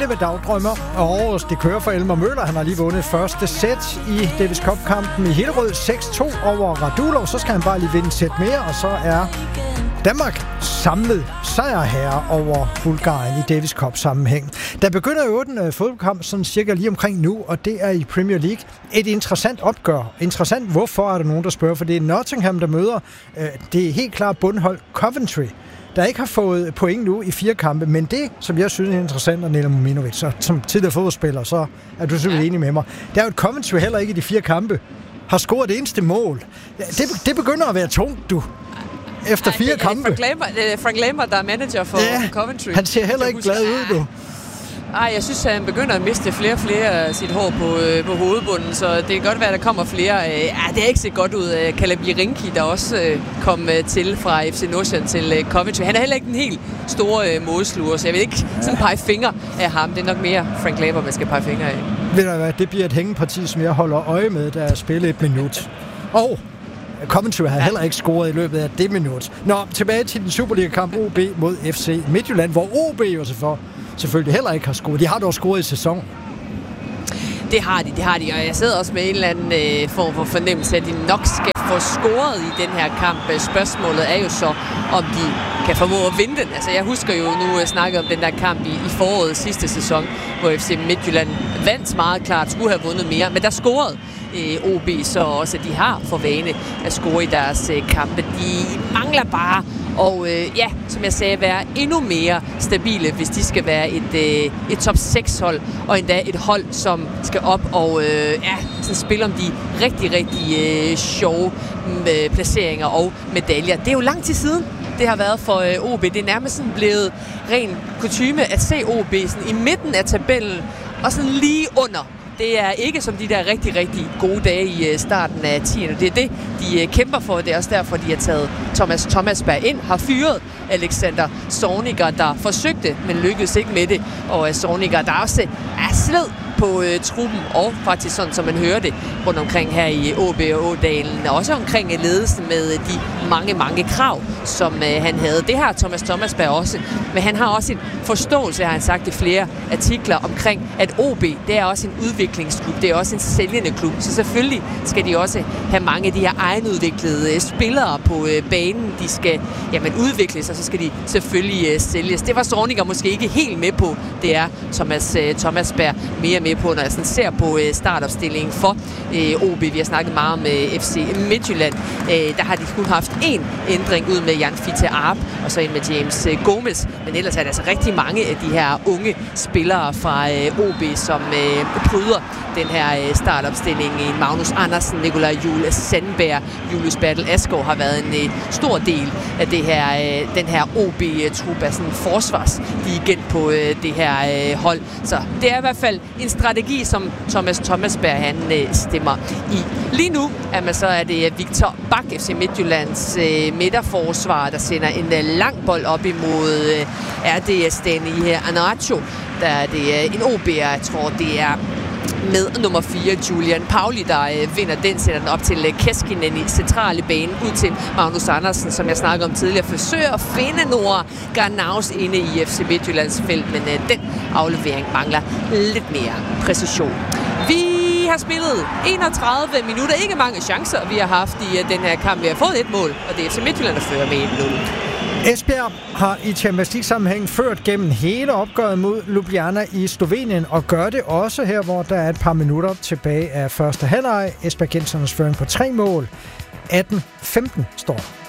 Alle med dagdrømmer. Og det kører for Elmer Møller. Han har lige vundet første sæt i Davis Cup-kampen i Hillerød. 6-2 over Radulov. Så skal han bare lige vinde et sæt mere, og så er Danmark samlet sejrherre over Bulgarien i Davis Cup-sammenhæng. Der begynder jo en fodboldkamp sådan cirka lige omkring nu, og det er i Premier League. Et interessant opgør. Interessant, hvorfor er der nogen, der spørger? For det er Nottingham, der møder det er helt klart bundhold Coventry, der ikke har fået point nu i 4 kampe, men det, som jeg synes er interessant, og Nela Mominovic, så som tidligere fodboldspiller, så er du selvfølgelig enig med mig. Der er jo et Coventry heller ikke i de 4 kampe har scoret det eneste mål. Det begynder at være tungt, du. Efter 4 kampe. Frank Lampard, der er manager for Coventry. Han ser heller ikke glad ud, du. Ej, jeg synes, at han begynder at miste flere og flere af sit hår på hovedbunden, så det kan godt være, at der kommer flere. Det er ikke set godt ud. Calabirinki, der også kom til fra FC Nordsjælland til Coventry. Han er heller ikke den helt store målsluger, så jeg vil ikke sådan pege fingre af ham. Det er nok mere Frank Lampard, man skal pege fingre af. Ved du hvad, det bliver et hængeparti, som jeg holder øje med, der er spillet 1 minut. Og Coventry har heller ikke scoret i løbet af det minut. Nå, tilbage til den Superliga-kamp OB mod FC Midtjylland, hvor OB jo selvfølgelig heller ikke har scoret. De har dog scoret i sæsonen. Det har de, og jeg sidder også med en eller anden form for fornemmelse, at de nok skal få scoret i den her kamp. Spørgsmålet er jo så, om de kan formå at vinde den. Altså, jeg husker jo nu at snakke om den der kamp i foråret sidste sæson, hvor FC Midtjylland vandt meget klart, skulle have vundet mere, men der scorede OB så også, at de har for vane at score i deres kampe. De mangler bare og som jeg sagde, være endnu mere stabile, hvis de skal være et top 6 hold, og endda et hold, som skal op og sådan spille om de rigtig sjove placeringer og medaljer. Det er jo lang tid siden, det har været for OB. Det er nærmest sådan blevet ren kutyme at se OB sådan i midten af tabellen og sådan lige under. Det er ikke som de der rigtig gode dage i starten af 10'erne. Det er det, de kæmper for. Det er også derfor, de har taget Thomas Berg ind, har fyret Alexander Zorniger, der forsøgte, men lykkedes ikke med det. Og Zorniger, der også er sved på truppen, og faktisk sådan, som man hører det rundt omkring her i OB og Ådalen. Også omkring ledelsen med de mange krav, som han havde. Det har Thomas Berg også, men han har også en forståelse, har han sagt i flere artikler, omkring, at OB, det er også en udviklingsklub, det er også en sælgende klub, så selvfølgelig skal de også have mange af de her egenudviklede spillere på banen. De skal udvikles, og så skal de selvfølgelig sælges. Det var Zorniger måske ikke helt med på. Det er Thomas Berg mere med på, når jeg sådan ser på startopstillingen for OB. Vi har snakket meget om FC Midtjylland. Der har de kun haft én ændring ud med Jan Fiete Arp, og så en med James Gomez. Men ellers er der altså rigtig mange af de her unge spillere fra OB, som bryder den her startopstilling. Magnus Andersen, Nikolaj Juhl Sandberg, Julius Bertel Asgaard har været en stor del af det her, den her OB-trup af sådan forsvarsligent på det her hold. Så det er i hvert fald en strategi, som Thomas Berg han stemmer i. Lige nu er det Victor Bak, FC Midtjyllands midterforsvar, der sender en lang bold op imod RDS-Dani her. Anacho, der er det en OB'er, jeg tror det er med nummer 4, Julian Pauli, der vinder den, sætter den op til Keskinen i centrale banen, ud til Magnus Andersen, som jeg snakkede om tidligere, forsøger at finde Nora Garnaus inde i FC Midtjyllands felt, men den aflevering mangler lidt mere præcision. Vi har spillet 31 minutter, ikke mange chancer, vi har haft i den her kamp. Vi har fået et mål, og det er FC Midtjylland, der fører med 1-0. Esbjerg har i Champions League-sammenhæng ført gennem hele opgøret mod Ljubljana i Slovenien, og gør det også her, hvor der er et par minutter tilbage af første halvleg. Esbjergensernes føring på 3 mål. 18-15 står.